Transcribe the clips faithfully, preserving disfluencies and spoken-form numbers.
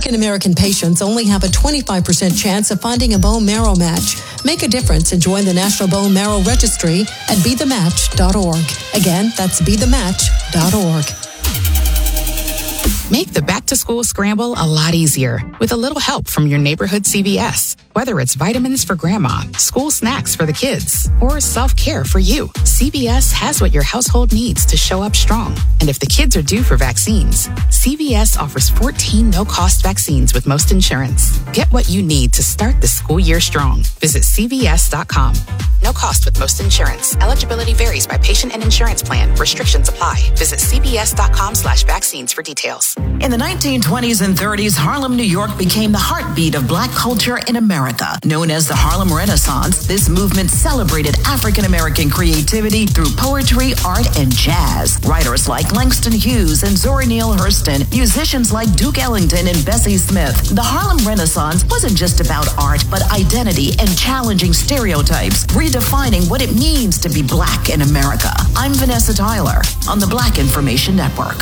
African-American patients only have a twenty-five percent chance of finding a bone marrow match. Make a difference and join the National Bone Marrow Registry at be the match dot org. Again, that's be the match dot org. Make the back-to-school scramble a lot easier with a little help from your neighborhood C V S. Whether it's vitamins for grandma, school snacks for the kids, or self-care for you, C V S has what your household needs to show up strong. And if the kids are due for vaccines, C V S offers fourteen no-cost vaccines with most insurance. Get what you need to start the school year strong. Visit C V S dot com. No cost with most insurance. Eligibility varies by patient and insurance plan. Restrictions apply. Visit C V S dot com slash vaccines for details. In the nineteen twenties and thirties, Harlem, New York became the heartbeat of black culture in America. Known as the Harlem Renaissance, this movement celebrated African-American creativity through poetry, art, and jazz. Writers like Langston Hughes and Zora Neale Hurston, musicians like Duke Ellington and Bessie Smith. The Harlem Renaissance wasn't just about art, but identity and challenging stereotypes, redefining what it means to be black in America. I'm Vanessa Tyler on the Black Information Network.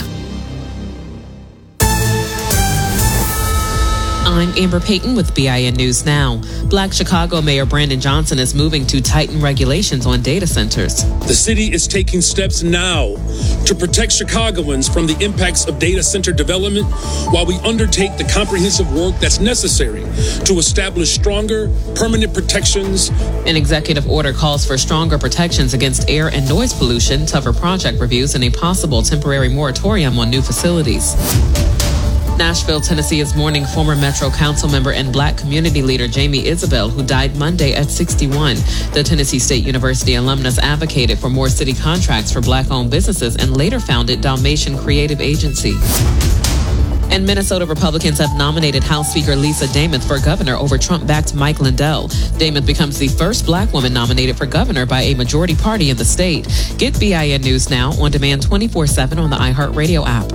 I'm Amber Payton with B I N News Now. Black Chicago Mayor Brandon Johnson is moving to tighten regulations on data centers. The city is taking steps now to protect Chicagoans from the impacts of data center development while we undertake the comprehensive work that's necessary to establish stronger, permanent protections. An executive order calls for stronger protections against air and noise pollution, tougher project reviews, and a possible temporary moratorium on new facilities. Nashville, Tennessee is mourning former Metro Council member and black community leader Jamie Isabel, who died Monday at sixty-one. The Tennessee State University alumnus advocated for more city contracts for black-owned businesses and later founded Dalmatian Creative Agency. And Minnesota Republicans have nominated House Speaker Lisa Damuth for governor over Trump-backed Mike Lindell. Damuth becomes the first black woman nominated for governor by a majority party in the state. Get B I N News Now on demand twenty-four seven on the iHeartRadio app.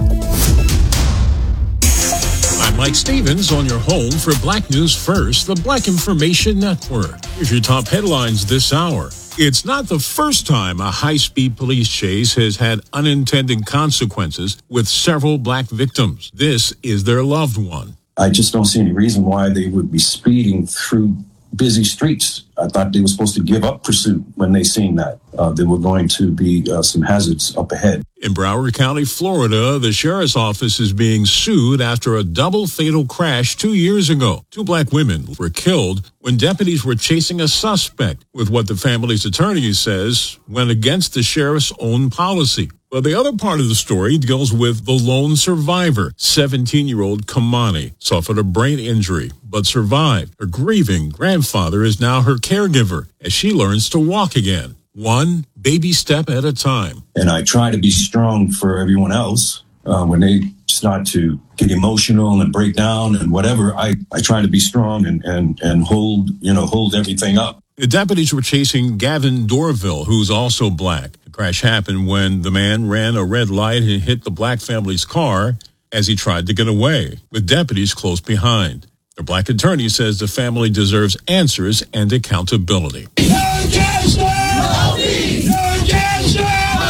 I'm Mike Stevens on your home for Black News First, the Black Information Network. Here's your top headlines this hour. It's not the first time a high-speed police chase has had unintended consequences with several black victims. This is their loved one. I just don't see any reason why they would be speeding through busy streets. I thought they were supposed to give up pursuit when they seen that. Uh, there were going to be uh, some hazards up ahead. In Broward County, Florida, the sheriff's office is being sued after a double fatal crash two years ago. Two black women were killed when deputies were chasing a suspect with what the family's attorney says went against the sheriff's own policy. But the other part of the story deals with the lone survivor. seventeen-year-old Kamani suffered a brain injury but survived. Her grieving grandfather is now her caregiver as she learns to walk again, one baby step at a time. And I try to be strong for everyone else. Uh, when they start to get emotional and break down and whatever, I, I try to be strong and, and, and hold, you know, hold everything up. The deputies were chasing Gavin Dorville, who's also black. The crash happened when the man ran a red light and hit the black family's car as he tried to get away, with deputies close behind. The black attorney says the family deserves answers and accountability. No justice! No peace! No justice!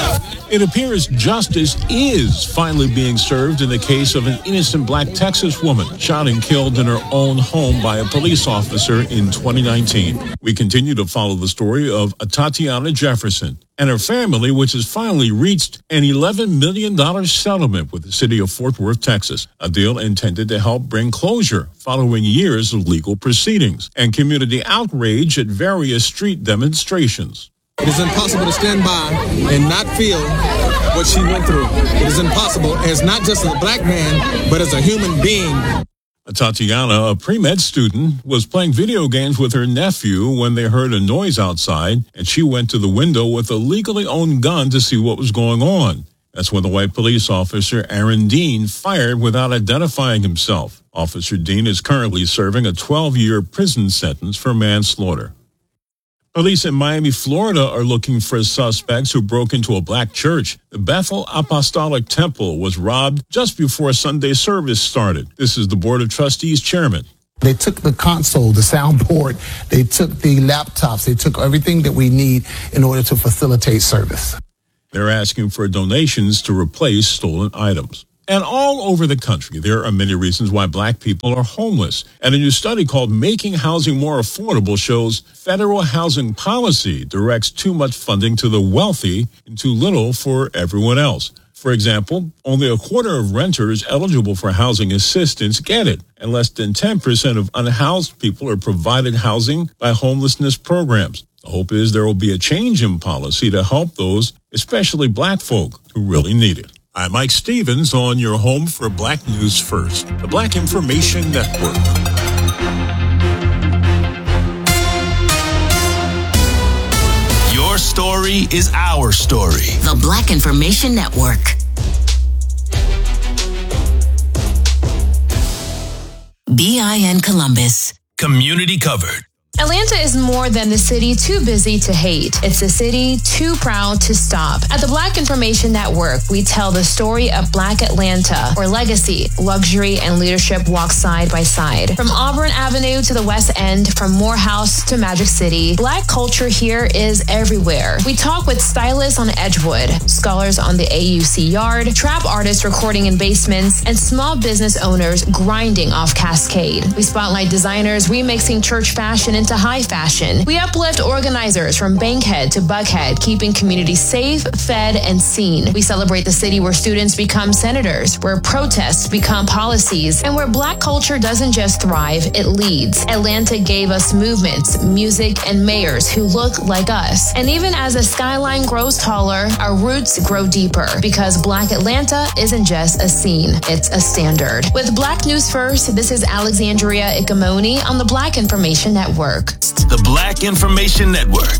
It appears justice is finally being served in the case of an innocent black Texas woman shot and killed in her own home by a police officer in twenty nineteen. We continue to follow the story of Tatiana Jefferson and her family, which has finally reached an eleven million dollars settlement with the city of Fort Worth, Texas, a deal intended to help bring closure following years of legal proceedings and community outrage at various street demonstrations. It is impossible to stand by and not feel what she went through. It is impossible as not just a black man, but as a human being. Tatiana, a pre-med student, was playing video games with her nephew when they heard a noise outside, and she went to the window with a legally owned gun to see what was going on. That's when the white police officer, Aaron Dean, fired without identifying himself. Officer Dean is currently serving a twelve-year prison sentence for manslaughter. Police in Miami, Florida are looking for suspects who broke into a black church. The Bethel Apostolic Temple was robbed just before Sunday service started. This is the Board of Trustees chairman. They took the console, the soundboard, they took the laptops, they took everything that we need in order to facilitate service. They're asking for donations to replace stolen items. And all over the country, there are many reasons why black people are homeless. And a new study called Making Housing More Affordable shows federal housing policy directs too much funding to the wealthy and too little for everyone else. For example, only a quarter of renters eligible for housing assistance get it, and less than ten percent of unhoused people are provided housing by homelessness programs. The hope is there will be a change in policy to help those, especially black folk, who really need it. I'm Mike Stevens on your home for Black News First, the Black Information Network. Your story is our story. The Black Information Network. B I N Columbus. Community covered. Atlanta is more than the city too busy to hate. It's a city too proud to stop. At the Black Information Network, we tell the story of Black Atlanta, where legacy, luxury, and leadership walk side by side. From Auburn Avenue to the West End, from Morehouse to Magic City, Black culture here is everywhere. We talk with stylists on Edgewood, scholars on the A U C Yard, trap artists recording in basements, and small business owners grinding off Cascade. We spotlight designers remixing church fashion into high fashion. We uplift organizers from Bankhead to Buckhead, keeping communities safe, fed, and seen. We celebrate the city where students become senators, where protests become policies, and where Black culture doesn't just thrive, it leads. Atlanta gave us movements, music, and mayors who look like us. And even as the skyline grows taller, our roots grow deeper, because Black Atlanta isn't just a scene, it's a standard. With Black News First, this is Alexandria Ikamoni on the Black Information Network. The Black Information Network.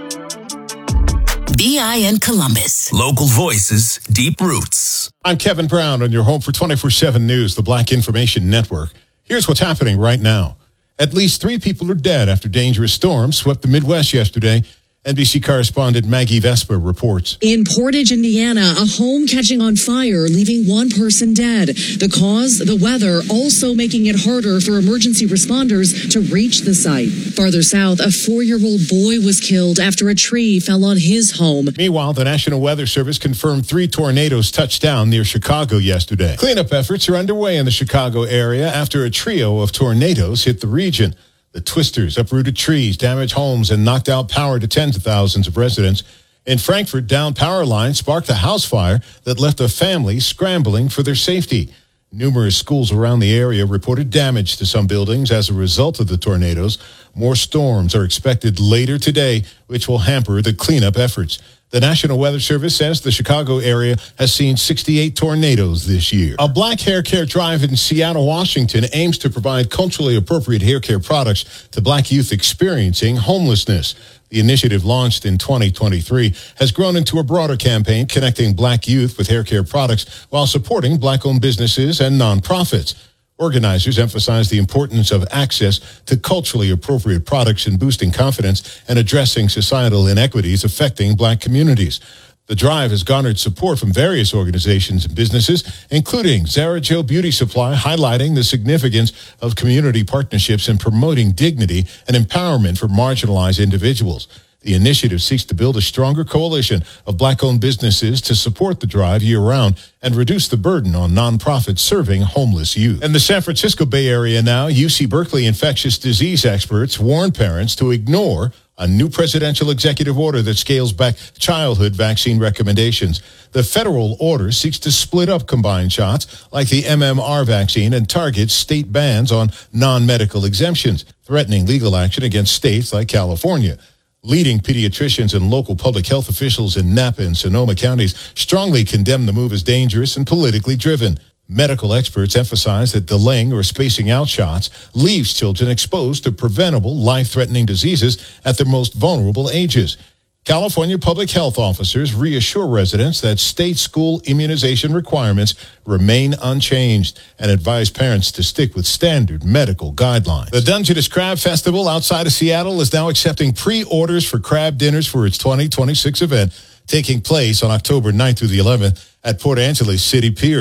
B I N Columbus. Local voices, deep roots. I'm Kevin Brown on your home for twenty-four seven News, the Black Information Network. Here's what's happening right now. At least three people are dead after dangerous storms swept the Midwest yesterday. N B C correspondent Maggie Vespa reports. In Portage, Indiana, a home catching on fire, leaving one person dead. The cause, the weather, also making it harder for emergency responders to reach the site. Farther south, a four-year-old boy was killed after a tree fell on his home. Meanwhile, the National Weather Service confirmed three tornadoes touched down near Chicago yesterday. Cleanup efforts are underway in the Chicago area after a trio of tornadoes hit the region. The twisters uprooted trees, damaged homes, and knocked out power to tens of thousands of residents. In Frankfort, downed power lines sparked a house fire that left a family scrambling for their safety. Numerous schools around the area reported damage to some buildings as a result of the tornadoes. More storms are expected later today, which will hamper the cleanup efforts. The National Weather Service says the Chicago area has seen sixty-eight tornadoes this year. A Black Hair Care drive in Seattle, Washington aims to provide culturally appropriate hair care products to Black youth experiencing homelessness. The initiative, launched in twenty twenty-three, has grown into a broader campaign connecting Black youth with hair care products while supporting Black-owned businesses and nonprofits. Organizers emphasize the importance of access to culturally appropriate products in boosting confidence and addressing societal inequities affecting Black communities. The drive has garnered support from various organizations and businesses, including Zara Jo Beauty Supply, highlighting the significance of community partnerships in promoting dignity and empowerment for marginalized individuals. The initiative seeks to build a stronger coalition of Black-owned businesses to support the drive year-round and reduce the burden on nonprofits serving homeless youth. In the San Francisco Bay Area now, U C Berkeley infectious disease experts warn parents to ignore a new presidential executive order that scales back childhood vaccine recommendations. The federal order seeks to split up combined shots like the M M R vaccine and targets state bans on non-medical exemptions, threatening legal action against states like California. Leading pediatricians and local public health officials in Napa and Sonoma counties strongly condemn the move as dangerous and politically driven. Medical experts emphasize that delaying or spacing out shots leaves children exposed to preventable, life-threatening diseases at their most vulnerable ages. California public health officers reassure residents that state school immunization requirements remain unchanged and advise parents to stick with standard medical guidelines. The Dungeness Crab Festival outside of Seattle is now accepting pre-orders for crab dinners for its twenty twenty-six event, taking place on October ninth through the eleventh at Port Angeles City Pier.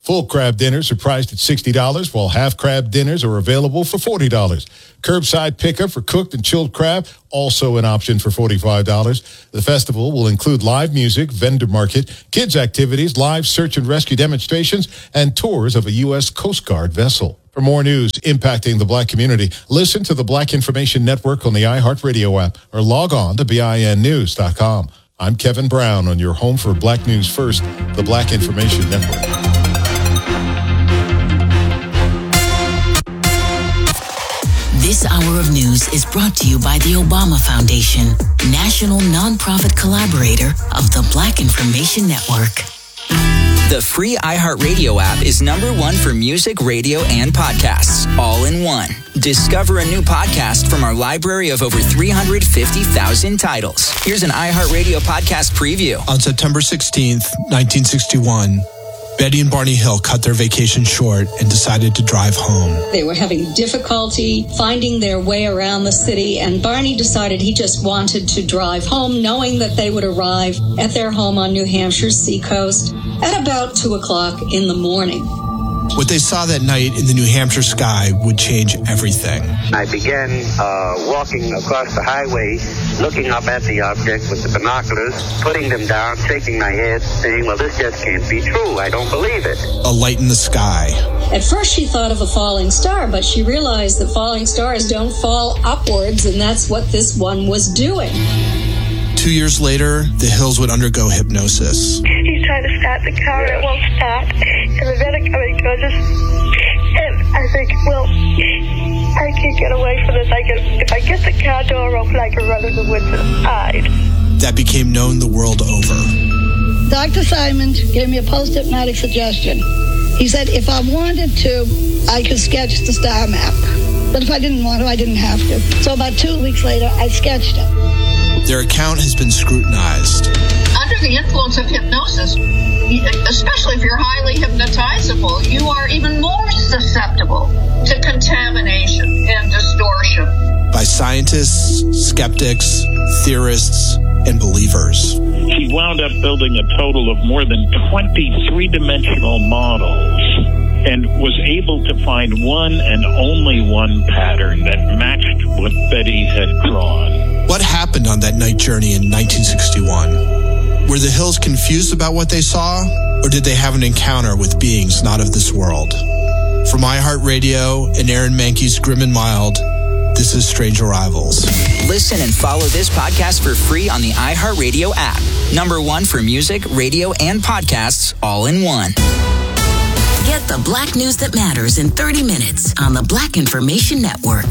Full crab dinners are priced at sixty dollars, while half crab dinners are available for forty dollars. Curbside pickup for cooked and chilled crab, also an option for forty-five dollars. The festival will include live music, vendor market, kids activities, live search and rescue demonstrations, and tours of a U S Coast Guard vessel. For more news impacting the Black community, listen to the Black Information Network on the iHeartRadio app or log on to B I N news dot com. I'm Kevin Brown on your home for Black News First, the Black Information Network. This hour of news is brought to you by the Obama Foundation, national nonprofit collaborator of the Black Information Network. The free iHeartRadio app is number one for music, radio, and podcasts, all in one. Discover a new podcast from our library of over three hundred fifty thousand titles. Here's an iHeartRadio podcast preview. On September sixteenth, nineteen sixty-one, Betty and Barney Hill cut their vacation short and decided to drive home. They were having difficulty finding their way around the city, and Barney decided he just wanted to drive home, knowing that they would arrive at their home on New Hampshire's seacoast at about two o'clock in the morning. What they saw that night in the New Hampshire sky would change everything. I began uh, walking across the highway, looking up at the object with the binoculars, putting them down, shaking my head, saying, well, this just can't be true. I don't believe it. A light in the sky. At first she thought of a falling star, but she realized that falling stars don't fall upwards, and that's what this one was doing. Two years later, the Hills would undergo hypnosis. He's trying to start the car, and it won't start. And the men are coming towards us. And I think, well, I can't get away from this. I can, if I get the car door open, I can run in the woods and hide. That became known the world over. Doctor Simon gave me a post-hypnotic suggestion. He said if I wanted to, I could sketch the star map. But if I didn't want to, I didn't have to. So about two weeks later, I sketched it. Their account has been scrutinized. Under the influence of hypnosis, especially if you're highly hypnotizable, you are even more susceptible to contamination and distortion. By scientists, skeptics, theorists, and believers. She wound up building a total of more than twenty three-dimensional models and was able to find one and only one pattern that matched what Betty had drawn. What happened on that night journey in nineteen sixty-one? Were the Hills confused about what they saw, or did they have an encounter with beings not of this world? From iHeartRadio and Aaron Mahnke's Grim and Mild, this is Strange Arrivals. Listen and follow this podcast for free on the iHeartRadio app. Number one for music, radio, and podcasts, all in one. Get the Black news that matters in thirty minutes on the Black Information Network.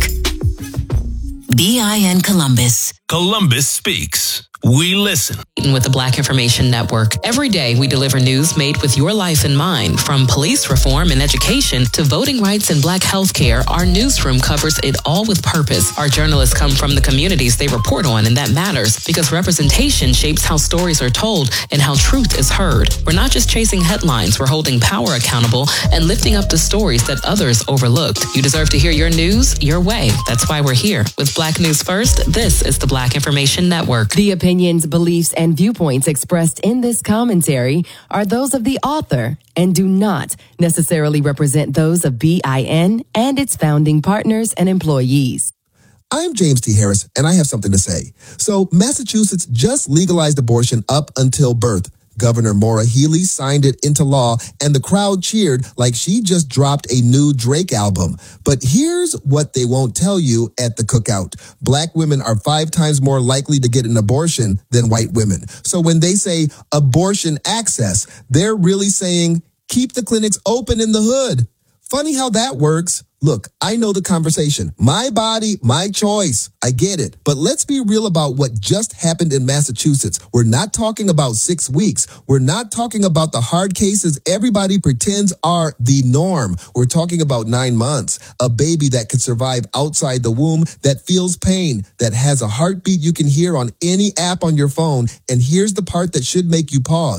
B I N Columbus. Columbus Speaks. We listen. With the Black Information Network, every day we deliver news made with your life in mind. From police reform and education to voting rights and Black health care, our newsroom covers it all with purpose. Our journalists come from the communities they report on, and that matters because representation shapes how stories are told and how truth is heard. We're not just chasing headlines, we're holding power accountable and lifting up the stories that others overlooked. You deserve to hear your news your way. That's why we're here. With Black News First, this is the Black Information Network. The opinions, beliefs, and viewpoints expressed in this commentary are those of the author and do not necessarily represent those of B I N and its founding partners and employees. I'm James T. Harris, and I have something to say. So, Massachusetts just legalized abortion up until birth. Governor Maura Healey signed it into law, and the crowd cheered like she just dropped a new Drake album. But here's what they won't tell you at the cookout. Black women are five times more likely to get an abortion than white women. So when they say abortion access, they're really saying keep the clinics open in the hood. Funny how that works. Look, I know the conversation. My body, my choice. I get it. But let's be real about what just happened in Massachusetts. We're not talking about six weeks. We're not talking about the hard cases everybody pretends are the norm. We're talking about nine months. A baby that could survive outside the womb, that feels pain, that has a heartbeat you can hear on any app on your phone. And here's the part that should make you pause.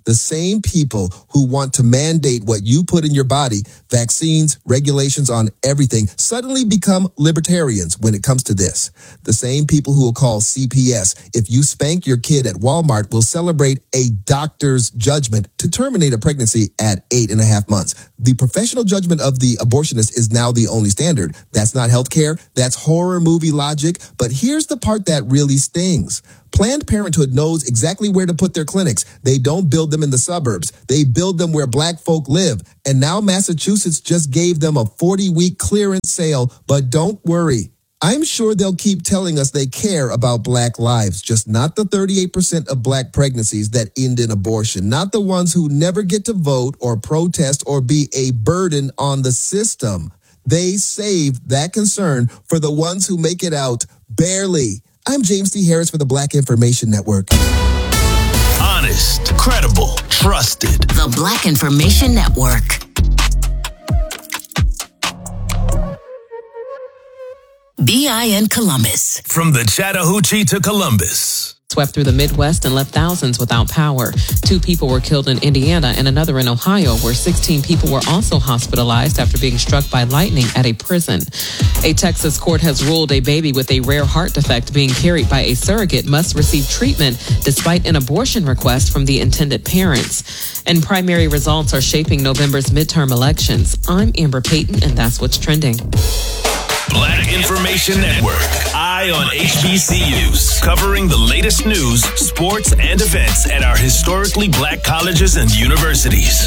the same people who want to mandate what you put in your body, vaccines, regulations on everything, suddenly become libertarians when it comes to this. The same people who will call C P S if you spank your kid at Walmart will celebrate a doctor's judgment to terminate a pregnancy at eight and a half months. The professional judgment of the abortionist is now the only standard. That's not healthcare. That's horror movie logic. But here's the part that really stings. Planned Parenthood knows exactly where to put their clinics. They don't build them in the suburbs. They build them where black folk live. And now Massachusetts just gave them a forty-week clearance sale. But don't worry. I'm sure they'll keep telling us they care about black lives, just not the thirty-eight percent of black pregnancies that end in abortion, not the ones who never get to vote or protest or be a burden on the system. They saved that concern for the ones who make it out barely. I'm James T. Harris for the Black Information Network. Honest, credible, trusted. The Black Information Network. B I N Columbus. From the Chattahoochee to Columbus. Swept through the Midwest and left thousands without power. Two people were killed in Indiana and another in Ohio, where sixteen people were also hospitalized after being struck by lightning at a prison. A Texas court has ruled a baby with a rare heart defect being carried by a surrogate must receive treatment despite an abortion request from the intended parents. And primary results are shaping November's midterm elections. I'm Amber Payton, and that's what's trending. Black Information Network, Eye on H B C Us, covering the latest news, sports, and events at our historically black colleges and universities.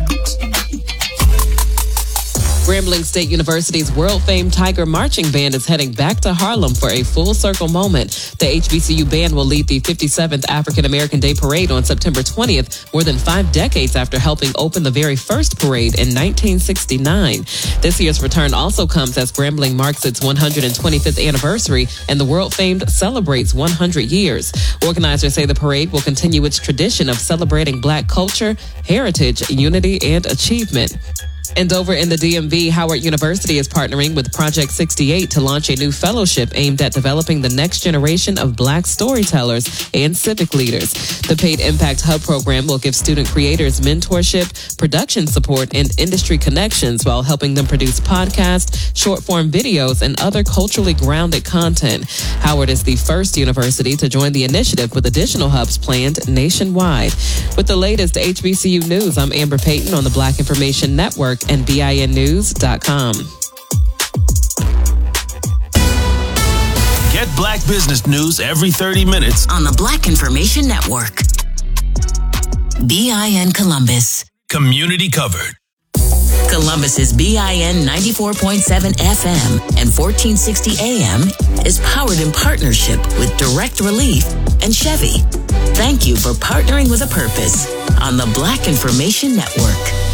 Grambling State University's world-famed Tiger Marching Band is heading back to Harlem for a full-circle moment. The H B C U band will lead the fifty-seventh African American Day Parade on September twentieth, more than five decades after helping open the very first parade in nineteen sixty-nine. This year's return also comes as Grambling marks its one hundred twenty-fifth anniversary and the world-famed celebrates one hundred years. Organizers say the parade will continue its tradition of celebrating black culture, heritage, unity, and achievement. And over in the D M V, Howard University is partnering with Project sixty-eight to launch a new fellowship aimed at developing the next generation of black storytellers and civic leaders. The Paid Impact Hub program will give student creators mentorship, production support, and industry connections while helping them produce podcasts, short-form videos, and other culturally grounded content. Howard is the first university to join the initiative with additional hubs planned nationwide. With the latest H B C U news, I'm Amber Payton on the Black Information Network and B I N news dot com. Get Black business news every thirty minutes on the Black Information Network. B I N Columbus. Community covered. Columbus's B I N ninety-four point seven F M and fourteen sixty A M is powered in partnership with Direct Relief and Chevy. Thank you for partnering with a purpose on the Black Information Network.